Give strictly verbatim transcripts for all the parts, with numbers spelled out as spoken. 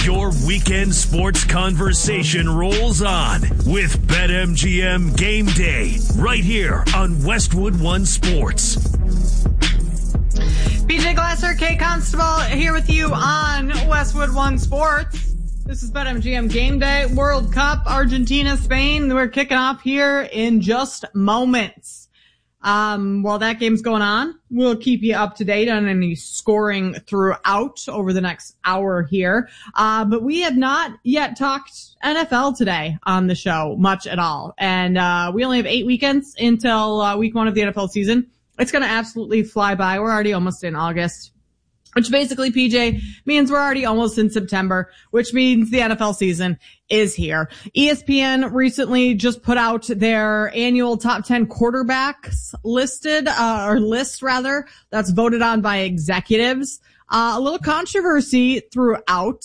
Your weekend sports conversation rolls on with BetMGM Game Day right here on Westwood One Sports. B J Glasser, Kate Constable here with you on Westwood One Sports. This is BetMGM Game Day, World Cup, Argentina, Spain. We're kicking off here in just moments. Um, while that game's going on, we'll keep you up to date on any scoring throughout over the next hour here. Uh, but we have not yet talked N F L today on the show much at all. And, uh, we only have eight weekends until uh, week one of the N F L season. It's going to absolutely fly by. We're already almost in August, which basically, P J, means we're already almost in September, which means the N F L season is here. E S P N recently just put out their annual top ten quarterbacks listed, uh, or list rather, that's voted on by executives. Uh, a little controversy throughout.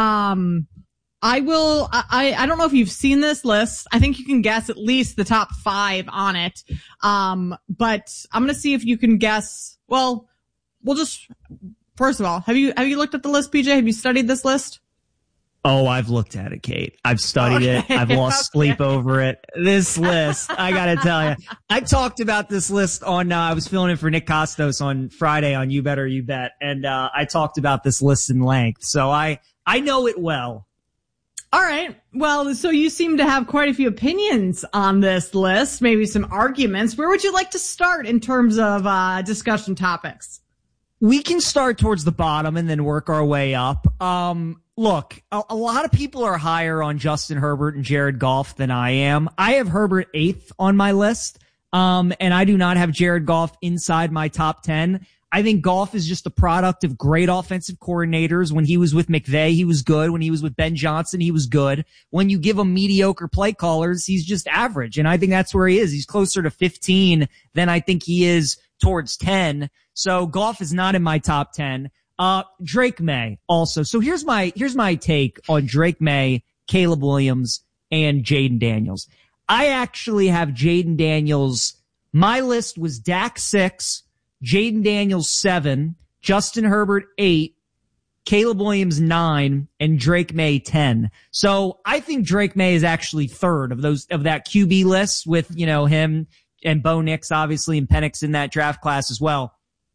Um, I will, I, I don't know if you've seen this list. I think you can guess at least the top five on it. Um, but I'm going to see if you can guess. Well, we'll just, first of all, have you, have you looked at the list, P J? Have you studied this list? Oh, I've looked at it, Kate. I've studied okay. it. I've lost okay. sleep over it. This list, I gotta tell you, I talked about this list on, uh, I was filling in for Nick Costos on Friday on You Bet or You Bet. And, uh, I talked about this list in length. So I, I know it well. All right. Well, so you seem to have quite a few opinions on this list, maybe some arguments. Where would you like to start in terms of uh discussion topics? We can start towards the bottom and then work our way up. Um, look, a, a lot of people are higher on Justin Herbert and Jared Goff than I am. I have Herbert eighth on my list, um, and I do not have Jared Goff inside my top ten. I think Goff is just a product of great offensive coordinators. When he was with McVay, he was good. When he was with Ben Johnson, he was good. When you give him mediocre play callers, he's just average. And I think that's where he is. He's closer to fifteen than I think he is towards ten. So Goff is not in my top ten. Uh, Drake May also. So here's my, here's my take on Drake May, Caleb Williams, and Jaden Daniels. I actually have Jaden Daniels. My list was Dak six, Jaden Daniels seven, Justin Herbert eight, Caleb Williams nine, and Drake May ten. So I think Drake May is actually third of those, of that Q B list with, you know, him and Bo Nix obviously and Penix in that draft class as well.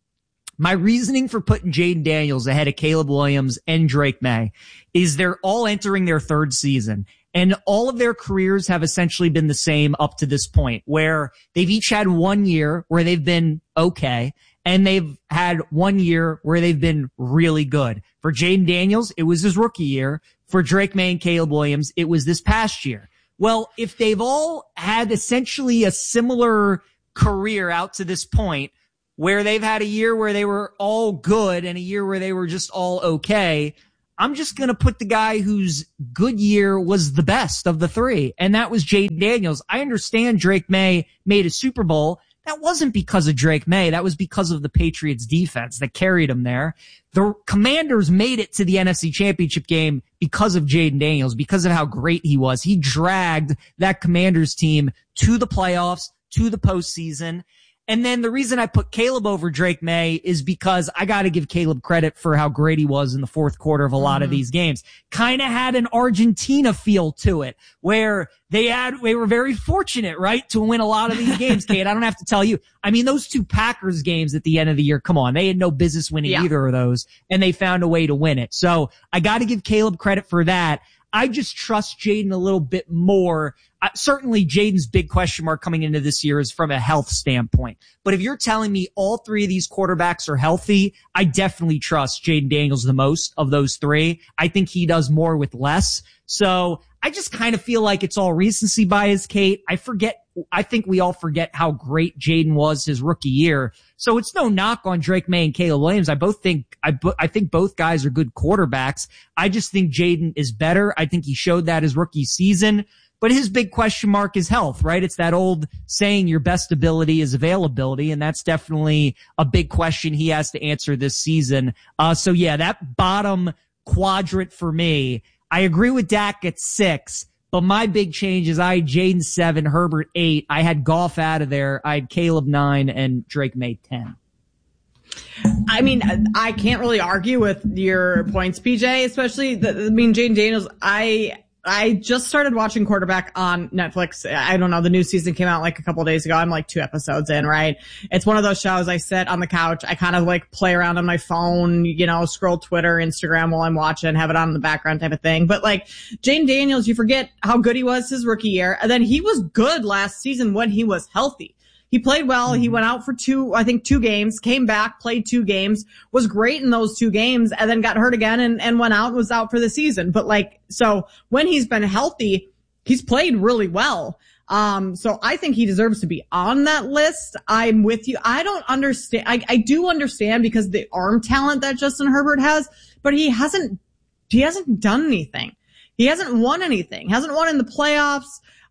My reasoning for putting Jaden Daniels ahead of Caleb Williams and Drake May is they're all entering their third season. And all of their careers have essentially been the same up to this point, where they've each had one year where they've been okay, and they've had one year where they've been really good. For Jaden Daniels, it was his rookie year. For Drake May and Caleb Williams, it was this past year. Well, if they've all had essentially a similar career out to this point, where they've had a year where they were all good and a year where they were just all okay, I'm just going to put the guy whose good year was the best of the three, and that was Jaden Daniels. I understand Drake May made a Super Bowl. That wasn't because of Drake May. That was because of the Patriots defense that carried him there. The Commanders made it to the N F C Championship game because of Jaden Daniels, because of how great he was. He dragged that Commanders team to the playoffs, to the postseason. And then the reason I put Caleb over Drake May is because I got to give Caleb credit for how great he was in the fourth quarter of a lot mm-hmm. of these games. Kind of had an Argentina feel to it, where they had, they were very fortunate, right, to win a lot of these games, Kate. I don't have to tell you. I mean, those two Packers games at the end of the year, come on, they had no business winning yeah. either of those, and they found a way to win it. So I got to give Caleb credit for that. I just trust Jaden a little bit more. Uh, certainly Jaden's big question mark coming into this year is from a health standpoint. But if you're telling me all three of these quarterbacks are healthy, I definitely trust Jaden Daniels the most of those three. I think he does more with less. So I just kind of feel like it's all recency bias, Kate. I forget, I think we all forget how great Jaden was his rookie year. So it's no knock on Drake May and Caleb Williams. I both think, I, I think both guys are good quarterbacks. I just think Jaden is better. I think he showed that his rookie season. But his big question mark is health, right? It's that old saying, your best ability is availability, and that's definitely a big question he has to answer this season. Uh, so yeah, that bottom quadrant for me, I agree with Dak at six, but my big change is I had Jaden seven, Herbert eight. I had Goff out of there. I had Caleb nine and Drake May ten. I mean, I can't really argue with your points, P J, especially the, I mean, Jayden Daniels, I, I just started watching quarterback on Netflix. I don't know. The new season came out like a couple of days ago. I'm like two episodes in, right? It's one of those shows I sit on the couch. I kind of like play around on my phone, you know, scroll Twitter, Instagram while I'm watching, have it on in the background type of thing. But like Jayden Daniels, you forget how good he was his rookie year. And then he was good last season when he was healthy. He played well. He went out for two, I think two games, came back, played two games, was great in those two games, and then got hurt again and, and went out and was out for the season. But like, so when he's been healthy, he's played really well. Um, so I think he deserves to be on that list. I'm with you. I don't understand. I, I do understand because the arm talent that Justin Herbert has, but he hasn't, he hasn't done anything. He hasn't won anything. Hasn't won in the playoffs.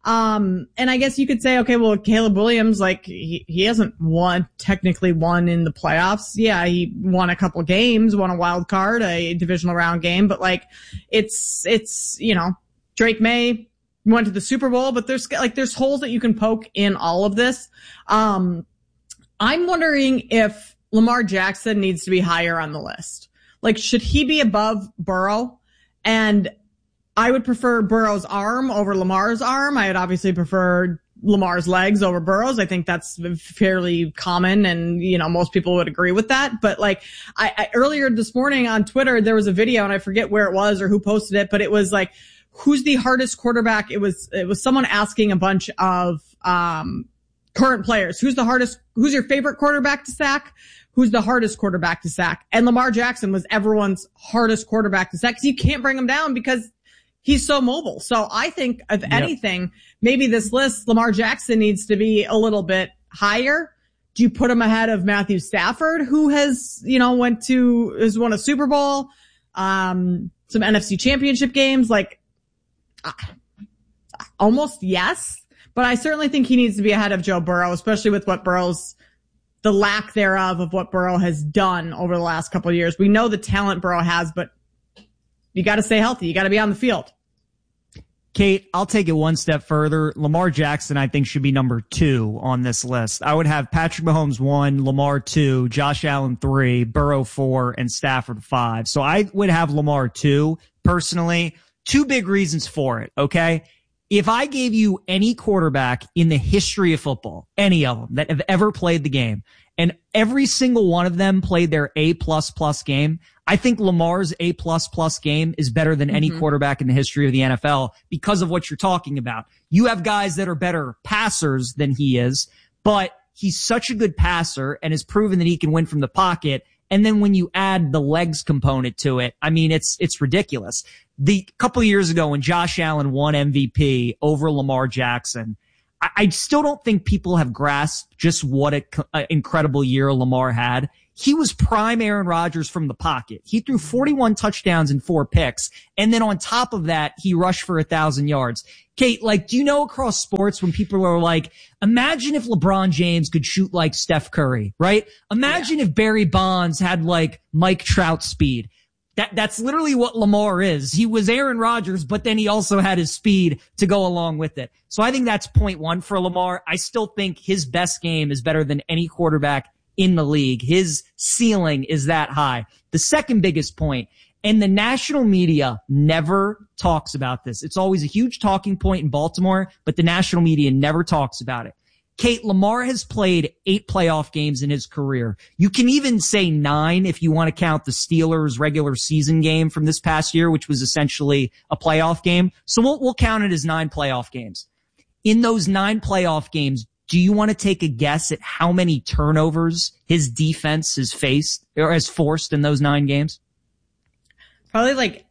Um, and I guess you could say, okay, well, Caleb Williams, like, he, he hasn't won, technically won in the playoffs. Yeah, he won a couple games, won a wild card, a divisional round game, but like, it's, it's, you know, Drake May went to the Super Bowl, but there's, like, there's holes that you can poke in all of this. Um, I'm wondering if Lamar Jackson needs to be higher on the list. Like, should he be above Burrow? And I would prefer Burrow's arm over Lamar's arm. I would obviously prefer Lamar's legs over Burrow's. I think that's fairly common and, you know, most people would agree with that. But like, I, I earlier this morning on Twitter, there was a video and I forget where it was or who posted it, but it was like, who's the hardest quarterback? It was, it was someone asking a bunch of, um, current players. Who's the hardest, who's your favorite quarterback to sack? Who's the hardest quarterback to sack? And Lamar Jackson was everyone's hardest quarterback to sack because you can't bring him down because he's so mobile. So I think if yep. anything, maybe this list, Lamar Jackson needs to be a little bit higher. Do you put him ahead of Matthew Stafford, who has, you know, went to, has won a Super Bowl, um, some N F C championship games? Like, uh, almost yes, but I certainly think he needs to be ahead of Joe Burrow, especially with what Burrow's, the lack thereof of what Burrow has done over the last couple of years. We know the talent Burrow has, but you got to stay healthy. You got to be on the field. Kate, I'll take it one step further. Lamar Jackson, I think, should be number two on this list. I would have Patrick Mahomes one, Lamar two, Josh Allen three, Burrow four, and Stafford five. So I would have Lamar two, personally. Two big reasons for it, okay? If I gave you any quarterback in the history of football, any of them that have ever played the game, and every single one of them played their A plus plus game, I think Lamar's A plus plus game is better than any mm-hmm. quarterback in the history of the N F L because of what you're talking about. You have guys that are better passers than he is, but he's such a good passer and has proven that he can win from the pocket. And then when you add the legs component to it, I mean, it's, it's ridiculous. The couple of years ago when Josh Allen won M V P over Lamar Jackson, I, I still don't think people have grasped just what an incredible year Lamar had. He was prime Aaron Rodgers from the pocket. He threw forty-one touchdowns and four picks. And then on top of that, he rushed for a thousand yards. Kate, like, do you know across sports when people are like, imagine if LeBron James could shoot like Steph Curry, right? Imagine yeah. if Barry Bonds had like Mike Trout speed. That, that's literally what Lamar is. He was Aaron Rodgers, but then he also had his speed to go along with it. So I think that's point one for Lamar. I still think his best game is better than any quarterback in the league. His ceiling is that high. The second biggest point, and the national media never talks about this. It's always a huge talking point in Baltimore, but the national media never talks about it. Kate, Lamar has played eight playoff games in his career. You can even say nine if you want to count the Steelers regular season game from this past year, which was essentially a playoff game. So we'll, we'll count it as nine playoff games. In those nine playoff games, do you want to take a guess at how many turnovers his defense has faced or has forced in those nine games? Probably like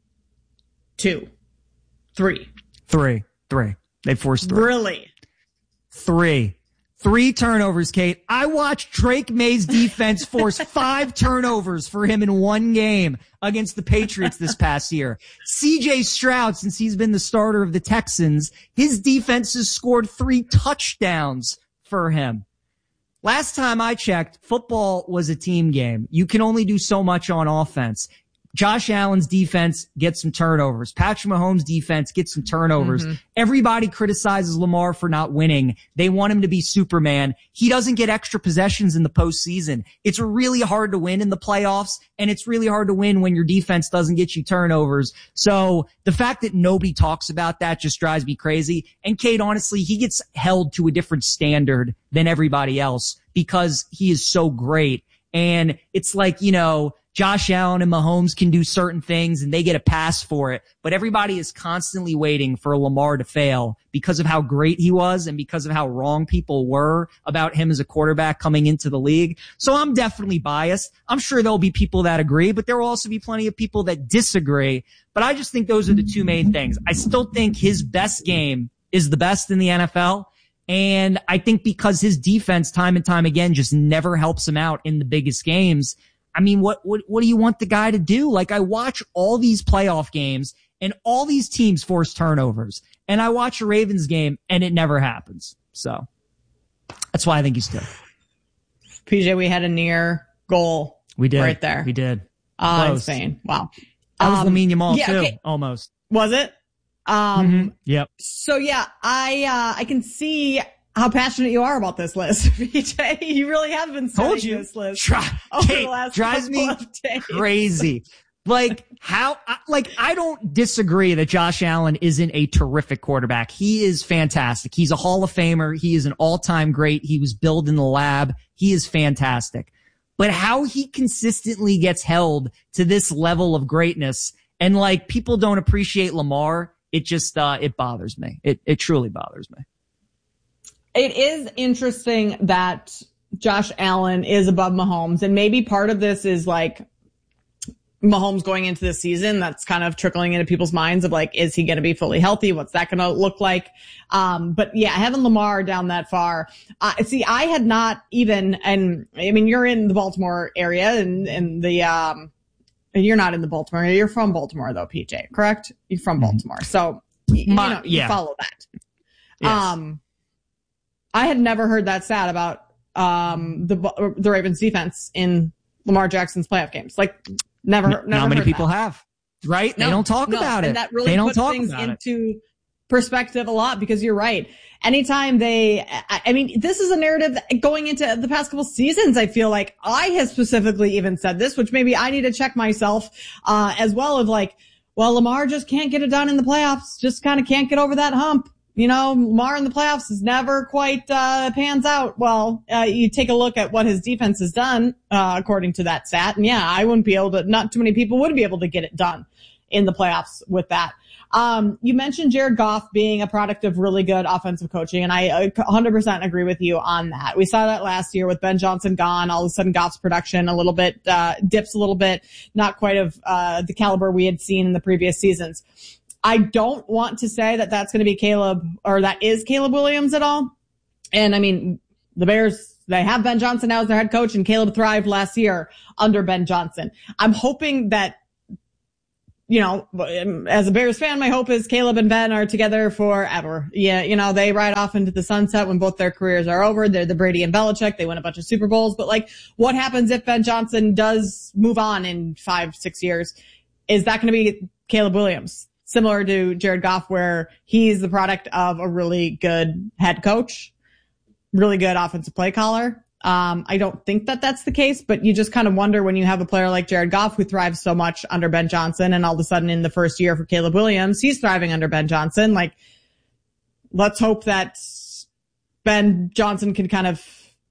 two, three. Three, three. They forced three. Really? Three. Three turnovers, Kate. I watched Drake May's defense force five turnovers for him in one game against the Patriots this past year. C J Stroud, since he's been the starter of the Texans, his defense has scored three touchdowns for him. Last time I checked, football was a team game. You can only do so much on offense. Josh Allen's defense gets some turnovers. Patrick Mahomes' defense gets some turnovers. Mm-hmm. Everybody criticizes Lamar for not winning. They want him to be Superman. He doesn't get extra possessions in the postseason. It's really hard to win in the playoffs, and it's really hard to win when your defense doesn't get you turnovers. So the fact that nobody talks about that just drives me crazy. And Kate, honestly, he gets held to a different standard than everybody else because he is so great. And it's like, you know, Josh Allen and Mahomes can do certain things and they get a pass for it, but everybody is constantly waiting for Lamar to fail because of how great he was and because of how wrong people were about him as a quarterback coming into the league. So I'm definitely biased. I'm sure there'll be people that agree, but there will also be plenty of people that disagree. But I just think those are the two main things. I still think his best game is the best in the N F L. And I think because his defense time and time again just never helps him out in the biggest games. I mean, what, what, what do you want the guy to do? Like, I watch all these playoff games and all these teams force turnovers, and I watch a Ravens game and it never happens. So that's why I think he's good. P J, we had a near goal. We did. Right there. We did. Uh, insane. Wow. That was um, Lamine Yamal yeah, too. Okay. Almost. Was it? Um, mm-hmm. Yep. So yeah, I, uh, I can see how passionate you are about this list, P J. You really have been studying this list Try, over Kate, the last drives me of days. Crazy. Like how, like I don't disagree that Josh Allen isn't a terrific quarterback. He is fantastic. He's a Hall of Famer. He is an all-time great. He was built in the lab. He is fantastic. But how he consistently gets held to this level of greatness and like people don't appreciate Lamar, it just, uh, it bothers me. It, it truly bothers me. It is interesting that Josh Allen is above Mahomes, and maybe part of this is like Mahomes going into the season. That's kind of trickling into people's minds of like, is he going to be fully healthy? What's that going to look like? Um, but yeah, having Lamar down that far. Uh, see, I had not even, and I mean, you're in the Baltimore area and, and the, um, you're not in the Baltimore area. You're from Baltimore though, P J, correct? You're from Baltimore. So, you, My, you know, yeah. you follow that. Yes. Um, I had never heard that stat about um the the Ravens defense in Lamar Jackson's playoff games. Like never, no, never. Not many heard people that. have, right? No, they don't talk no, about it. And that really they don't puts talk things about into it. perspective a lot because you're right. Anytime they, I, I mean, this is a narrative that going into the past couple seasons. I feel like I have specifically even said this, which maybe I need to check myself uh as well. Of like, well, Lamar just can't get it done in the playoffs. Just kind of can't get over that hump. You know, Lamar in the playoffs is never quite, uh, pans out. Well, uh, you take a look at what his defense has done, uh, according to that stat. And yeah, I wouldn't be able to, not too many people would be able to get it done in the playoffs with that. Um, you mentioned Jared Goff being a product of really good offensive coaching, and I one hundred percent agree with you on that. We saw that last year with Ben Johnson gone. All of a sudden, Goff's production a little bit, uh, dips a little bit, not quite of, uh, the caliber we had seen in the previous seasons. I don't want to say that that's going to be Caleb or that is Caleb Williams at all. And I mean, the Bears, they have Ben Johnson now as their head coach, and Caleb thrived last year under Ben Johnson. I'm hoping that, you know, as a Bears fan, my hope is Caleb and Ben are together forever. Yeah, you know, they ride off into the sunset when both their careers are over. They're the Brady and Belichick. They win a bunch of Super Bowls. But like, what happens if Ben Johnson does move on in five, six years? Is that going to be Caleb Williams? Similar to Jared Goff, where he's the product of a really good head coach, really good offensive play caller. Um, I don't think that that's the case, but you just kind of wonder when you have a player like Jared Goff who thrives so much under Ben Johnson, and all of a sudden in the first year for Caleb Williams, he's thriving under Ben Johnson. Like, let's hope that Ben Johnson can kind of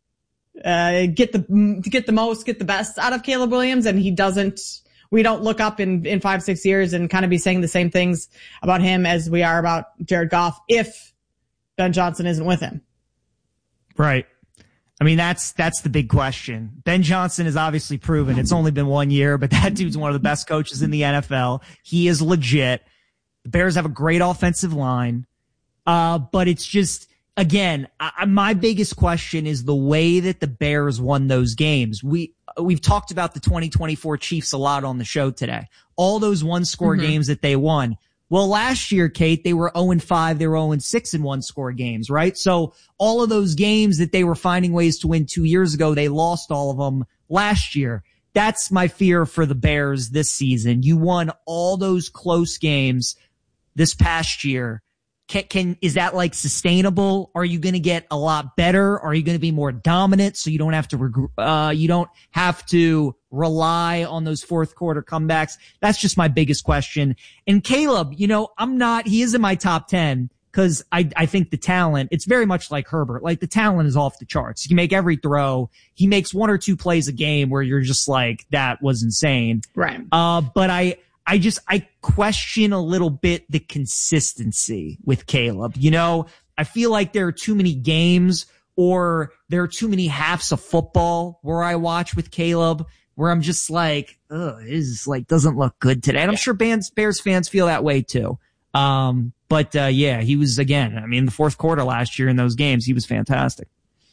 uh get the get the most, get the best out of Caleb Williams, and he doesn't. We don't look up in, in five, six years and kind of be saying the same things about him as we are about Jared Goff if Ben Johnson isn't with him. Right. I mean, that's, that's the big question. Ben Johnson is obviously proven. It's only been one year, but that dude's one of the best coaches in the N F L. He is legit. The Bears have a great offensive line. Uh, but it's just, again, I, my biggest question is the way that the Bears won those games. We, we've talked about the twenty twenty-four Chiefs a lot on the show today. All those one score mm-hmm. games that they won. Well, last year, Kate, they were oh and five. They were oh and six in one score games, right? So all of those games that they were finding ways to win two years ago, they lost all of them last year. that's my fear for the Bears this season. You won all those close games this past year. Can, can, is that like sustainable? Are you going to get a lot better? Are you going to be more dominant so you don't have to, uh, you don't have to rely on those fourth quarter comebacks? That's just my biggest question. And Caleb, you know, I'm not, he is in my top ten because I, I think the talent, it's very much like Herbert. Like the talent is off the charts. He can make every throw. He makes one or two plays a game where you're just like, that was insane. Right. Uh, but I, I just, I question a little bit the consistency with Caleb. You know, I feel like there are too many games or there are too many halves of football where I watch with Caleb where I'm just like, ugh, it is like, doesn't look good today. And I'm sure Bears, Bears fans feel that way too. Um, but, uh, yeah, he was again, I mean, the fourth quarter last year in those games, he was fantastic.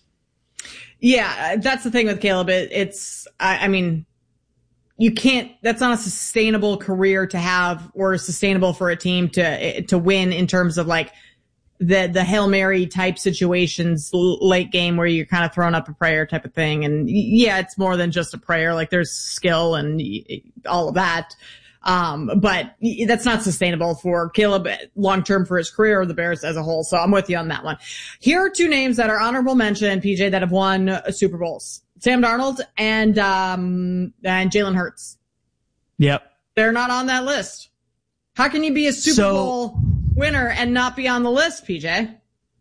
Yeah, that's the thing with Caleb. It, it's, I, I mean, you can't, that's not a sustainable career to have or sustainable for a team to, to win in terms of like the, the Hail Mary type situations, late game where you're kind of throwing up a prayer type of thing. And yeah, it's more than just a prayer. Like there's skill and all of that. Um, but that's not sustainable for Caleb long term for his career or the Bears as a whole. So I'm with you on that one. Here are two names that are honorable mention, P J, that have won Super Bowls. Sam Darnold and, um, and Jalen Hurts. Yep. They're not on that list. How can you be a Super so, Bowl winner and not be on the list, P J?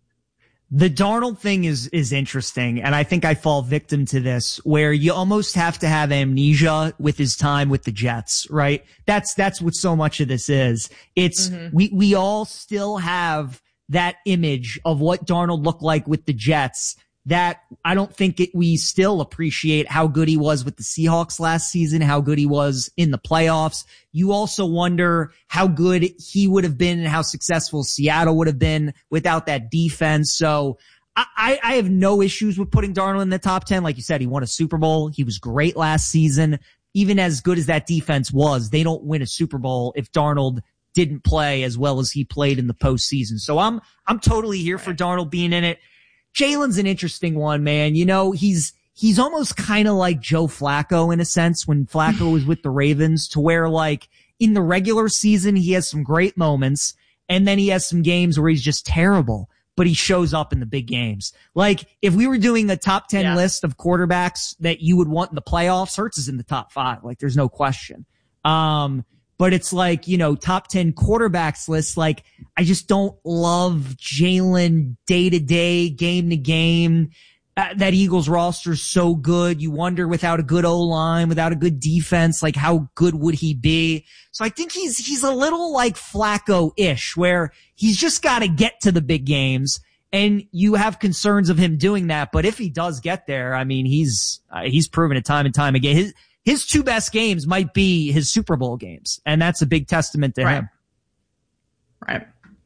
The Darnold thing is, is interesting. And I think I fall victim to this where you almost have to have amnesia with his time with the Jets, right? That's, that's what so much of this is. It's, mm-hmm. we, we all still have that image of what Darnold looked like with the Jets. That I don't think it, we still appreciate how good he was with the Seahawks last season, how good he was in the playoffs. You also wonder how good he would have been and how successful Seattle would have been without that defense. So I, I have no issues with putting Darnold in the top ten. Like you said, he won a Super Bowl. He was great last season. Even as good as that defense was, they don't win a Super Bowl if Darnold didn't play as well as he played in the postseason. So I'm, I'm totally here for Darnold being in it. Jalen's an interesting one, man. You know, he's, he's almost kind of like Joe Flacco in a sense when Flacco was with the Ravens, to where like in the regular season, he has some great moments and then he has some games where he's just terrible, but he shows up in the big games. Like if we were doing a top ten yeah. list of quarterbacks that you would want in the playoffs, Hurts is in the top five. Like there's no question. Um, But it's like, you know, top ten quarterbacks list. Like, I just don't love Jalen day to day, game to game. Uh, that Eagles roster is so good. You wonder without a good O-line, without a good defense, like how good would he be? So I think he's, he's a little like Flacco-ish where he's just got to get to the big games. And you have concerns of him doing that. But if he does get there, I mean, he's, uh, he's proven it time and time again. His, His two best games might be his Super Bowl games, and that's a big testament to right. him. Right.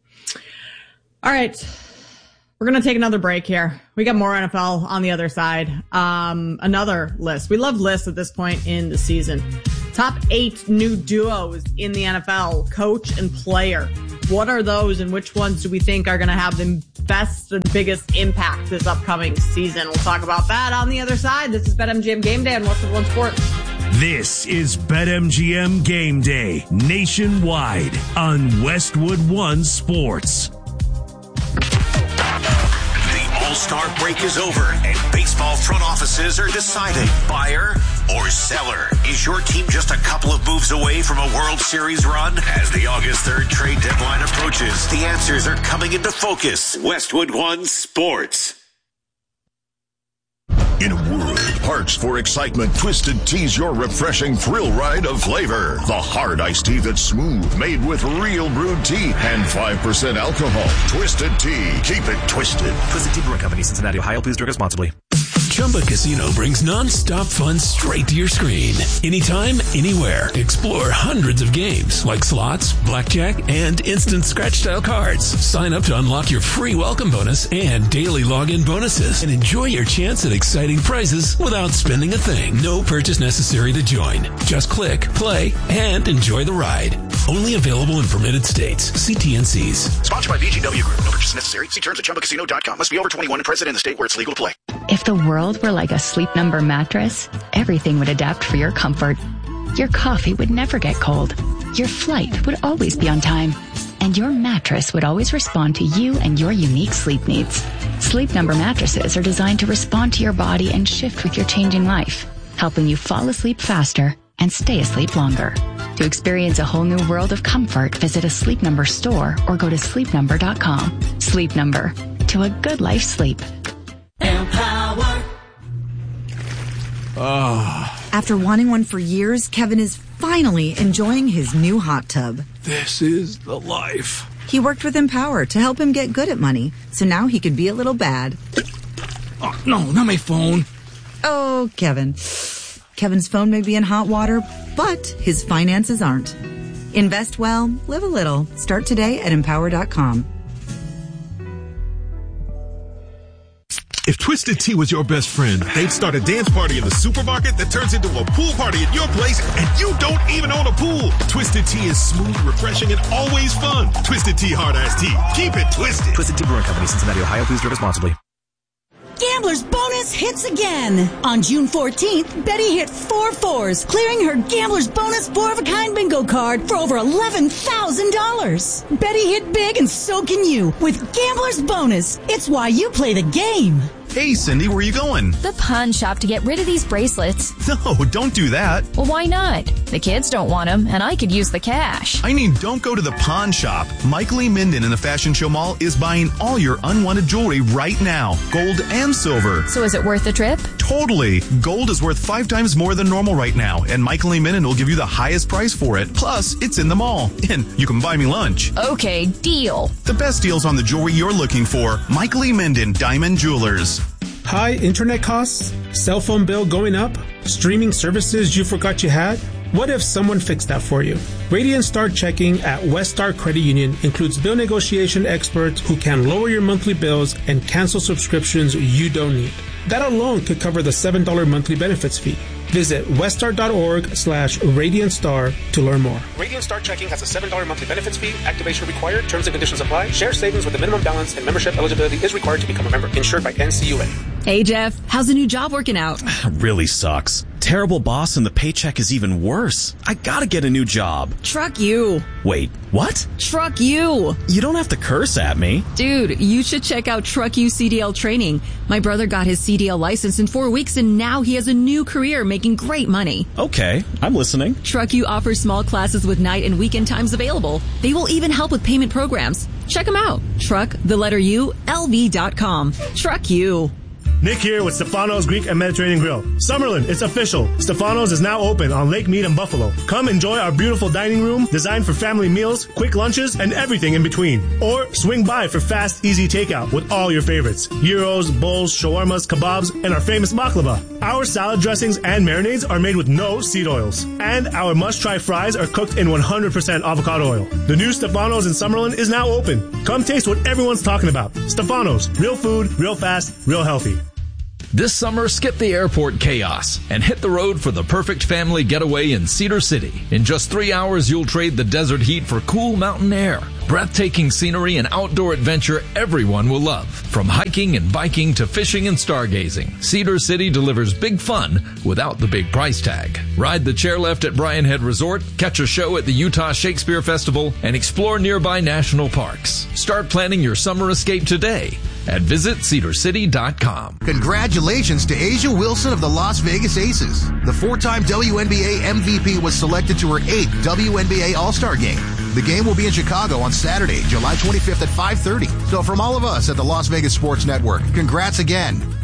All right. We're going to take another break here. We got more N F L on the other side. Um, another list. We love lists at this point in the season. Top eight new duos in the N F L, coach and player. What are those and which ones do we think are going to have the best and biggest impact this upcoming season? We'll talk about that on the other side. This is BetMGM Game Day on Westwood One Sports. This is BetMGM Game Day nationwide on Westwood One Sports. All-Star break is over and baseball front offices are deciding buyer or seller. Is your team just a couple of moves away from a World Series run? As the August third trade deadline approaches, the answers are coming into focus. Westwood One Sports. In a world parched for excitement, Twisted Tea's your refreshing thrill ride of flavor. The hard iced tea that's smooth, made with real brewed tea and five percent alcohol. Twisted Tea. Keep it twisted. Twisted Tea Brewing Company, Cincinnati, Ohio. Please drink responsibly. Chumba Casino brings non-stop fun straight to your screen. Anytime, anywhere. Explore hundreds of games like slots, blackjack, and instant scratch-style cards. Sign up to unlock your free welcome bonus and daily login bonuses. And enjoy your chance at exciting prizes without spending a thing. No purchase necessary to join. Just click, play, and enjoy the ride. Only available in permitted states. See T N Cs. Sponsored by B G W Group. No purchase necessary. See terms at chumba casino dot com. Must be over twenty-one and present in the state where it's legal to play. If the world were like a Sleep Number mattress, everything would adapt for your comfort. Your coffee would never get cold. Your flight would always be on time. And your mattress would always respond to you and your unique sleep needs. Sleep Number mattresses are designed to respond to your body and shift with your changing life, helping you fall asleep faster and stay asleep longer. To experience a whole new world of comfort, visit a Sleep Number store or go to sleep number dot com. Sleep Number. To a good life sleep. Empower. Oh. After wanting one for years, Kevin is finally enjoying his new hot tub. This is the life. He worked with Empower to help him get good at money, so now he could be a little bad. Oh, no, not my phone. Oh, Kevin. Kevin's phone may be in hot water, but his finances aren't. Invest well, live a little. Start today at empower dot com. If Twisted Tea was your best friend, they'd start a dance party in the supermarket that turns into a pool party at your place, and you don't even own a pool. Twisted Tea is smooth, refreshing, and always fun. Twisted Tea Hard Iced Tea. Keep it twisted. Twisted Tea Brewing Company, Cincinnati, Ohio. Please drink responsibly. Gambler's Bonus hits again. On June fourteenth, Betty hit four fours, clearing her Gambler's Bonus four-of-a-kind bingo card for over eleven thousand dollars. Betty hit big, and so can you with Gambler's Bonus. It's why you play the game. Hey, Cindy, where are you going? The pawn shop to get rid of these bracelets. No, don't do that. Well, why not? The kids don't want them, and I could use the cash. I mean, don't go to the pawn shop. Mike Lee Minden in the Fashion Show Mall is buying all your unwanted jewelry right now. Gold and silver. So is it worth the trip? Totally. Gold is worth five times more than normal right now, and Mike Lee Minden will give you the highest price for it. Plus, it's in the mall, and you can buy me lunch. Okay, deal. The best deals on the jewelry you're looking for. Mike Lee Minden, Diamond Jewelers. High internet costs? Cell phone bill going up? Streaming services you forgot you had? What if someone fixed that for you? Radiant Start Checking at Weststar Credit Union includes bill negotiation experts who can lower your monthly bills and cancel subscriptions you don't need. That alone could cover the seven dollars monthly benefits fee. Visit weststar.org slash Radiant Star to learn more. Radiant Start Checking has a seven dollars monthly benefits fee. Activation required. Terms and conditions apply. Share savings with a minimum balance and membership eligibility is required to become a member. Insured by N C U A. Hey, Jeff. How's the new job working out? Really sucks. Terrible boss and the paycheck is even worse. I gotta get a new job. Truck you. Wait, what? Truck you. You don't have to curse at me. Dude, you should check out Truck You C D L training. My brother got his C D L license in four weeks and now he has a new career making great money. Okay, I'm listening. Truck You offers small classes with night and weekend times available. They will even help with payment programs. Check them out. Truck, the letter U, L V dot com. Truck You. Nick here with Stefano's Greek and Mediterranean Grill. Summerlin, it's official. Stefano's is now open on Lake Mead and Buffalo. Come enjoy our beautiful dining room designed for family meals, quick lunches, and everything in between. Or swing by for fast, easy takeout with all your favorites. Gyros, bowls, shawarmas, kebabs, and our famous baklava. Our salad dressings and marinades are made with no seed oils. And our must-try fries are cooked in one hundred percent avocado oil. The new Stefano's in Summerlin is now open. Come taste what everyone's talking about. Stefano's. Real food, real fast, real healthy. This summer, skip the airport chaos and hit the road for the perfect family getaway in Cedar City. In just three hours, you'll trade the desert heat for cool mountain air. Breathtaking scenery and outdoor adventure everyone will love. From hiking and biking to fishing and stargazing, Cedar City delivers big fun without the big price tag. Ride the chairlift at Bryan Head Resort, catch a show at the Utah Shakespeare Festival, and explore nearby national parks. Start planning your summer escape today at visit cedar city dot com. Congratulations to Asia Wilson of the Las Vegas Aces. The four-time W N B A M V P was selected to her eighth W N B A All-Star Game. The game will be in Chicago on Saturday, July twenty-fifth at five thirty. So from all of us at the Las Vegas Sports Network, congrats again.